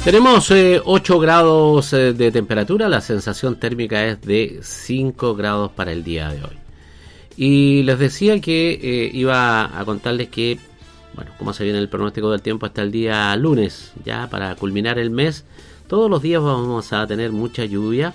Tenemos 8 grados de temperatura, la sensación térmica es de 5 grados para el día de hoy. Y les decía que iba a contarles que, bueno, cómo se viene el pronóstico del tiempo hasta el día lunes, ya para culminar el mes. Todos los días vamos a tener mucha lluvia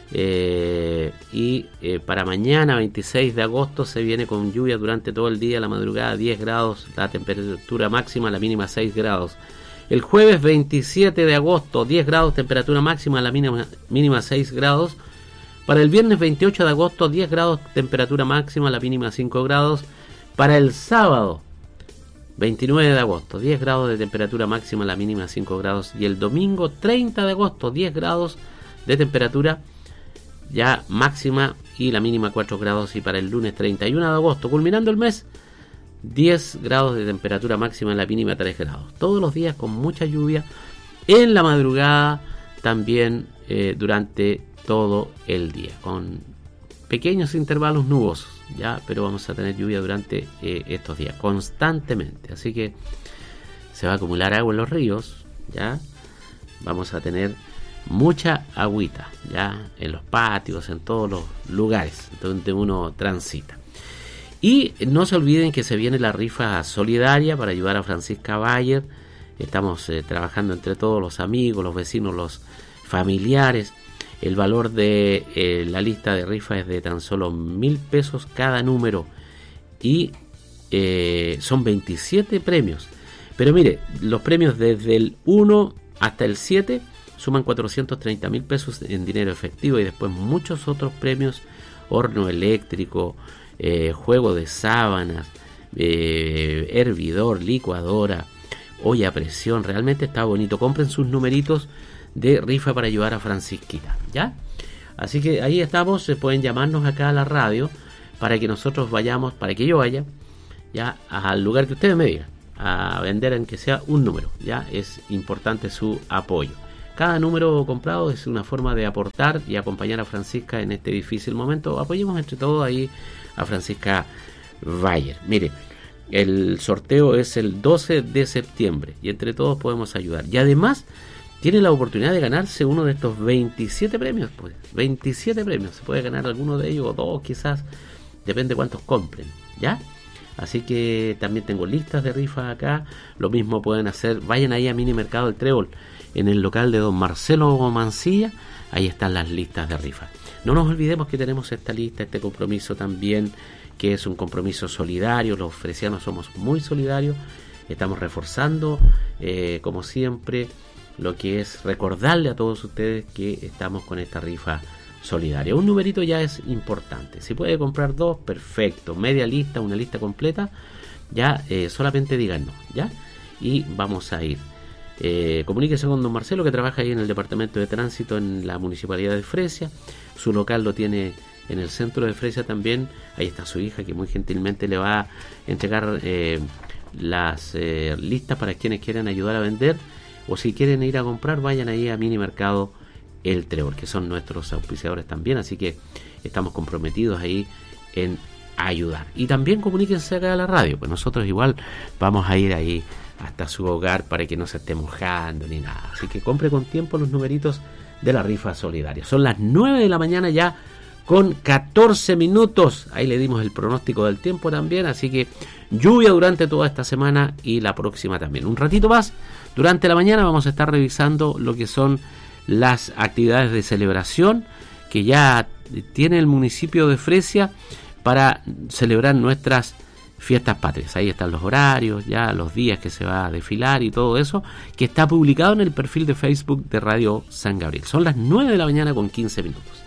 y para mañana 26 de agosto se viene con lluvia durante todo el día, la madrugada 10 grados, la temperatura máxima, la mínima 6 grados. El jueves 27 de agosto 10 grados, temperatura máxima, la mínima 6 grados. Para el viernes 28 de agosto 10 grados, temperatura máxima, la mínima 5 grados. Para el sábado 29 de agosto 10 grados de temperatura máxima, la mínima 5 grados. Y el domingo 30 de agosto 10 grados de temperatura ya máxima y la mínima 4 grados. Y para el lunes 31 de agosto, culminando el mes, 10 grados de temperatura máxima, la mínima 3 grados. Todos los días con mucha lluvia. En la madrugada también durante todo el día, con pequeños intervalos nubosos, ya, pero vamos a tener lluvia durante estos días, constantemente. Así que se va a acumular agua en los ríos, ya. Vamos a tener mucha agüita, ya, en los patios, en todos los lugares donde uno transita. Y no se olviden que se viene la rifa solidaria para ayudar a Francisca Bayer. Estamos trabajando entre todos los amigos, los vecinos, los familiares. El valor de la lista de rifa es de tan solo 1.000 pesos cada número. Y son 27 premios. Pero mire, los premios desde el 1 hasta el 7 suman 430.000 pesos en dinero efectivo. Y después muchos otros premios, horno eléctrico, juego de sábanas, hervidor, licuadora, olla a presión. Realmente está bonito. Compren sus numeritos de rifa para ayudar a Francisquita, ¿ya? Así que ahí estamos. Pueden llamarnos acá a la radio para que nosotros vayamos, para que yo vaya ya al lugar que ustedes me digan a vender, aunque sea un número, ya. Es importante su apoyo. Cada número comprado es una forma de aportar y acompañar a Francisca en este difícil momento. Apoyemos entre todos ahí a Francisca Bayer. Mire, el sorteo es el 12 de septiembre y entre todos podemos ayudar. Y además tiene la oportunidad de ganarse uno de estos 27 premios. Pues 27 premios. Se puede ganar alguno de ellos o dos quizás. Depende cuántos compren, ¿ya? Así que también tengo listas de rifas acá. Lo mismo pueden hacer. Vayan ahí a Mini Mercado El Trébol, en el local de don Marcelo Mancilla. Ahí están las listas de rifas. No nos olvidemos que tenemos esta lista, este compromiso también, que es un compromiso solidario. Los fresianos somos muy solidarios. Estamos reforzando, como siempre, lo que es recordarle a todos ustedes que estamos con esta rifa solidaria. Un numerito ya es importante. Si puede comprar dos, perfecto. Media lista, una lista completa, ya solamente díganos, ¿ya? Y vamos a ir. Comuníquese con don Marcelo, que trabaja ahí en el departamento de tránsito en la municipalidad de Fresia. Su local lo tiene en el centro de Fresia también. Ahí está su hija, que muy gentilmente le va a entregar las listas para quienes quieran ayudar a vender, o si quieren ir a comprar, vayan ahí a Mini Mercado El Trébol, que son nuestros auspiciadores también. Así que estamos comprometidos ahí en ayudar. Y también comuníquense acá a la radio, pues nosotros igual vamos a ir ahí hasta su hogar para que no se esté mojando ni nada. Así que compre con tiempo los numeritos de la rifa solidaria. Son las 9 de la mañana ya con 14 minutos. Ahí le dimos el pronóstico del tiempo también. Así que lluvia durante toda esta semana y la próxima también. Un ratito más, durante la mañana vamos a estar revisando lo que son las actividades de celebración que ya tiene el municipio de Fresia para celebrar nuestras fiestas patrias. Ahí están los horarios, ya los días que se va a desfilar y todo eso, que está publicado en el perfil de Facebook de Radio San Gabriel. Son las 9 de la mañana con 15 minutos.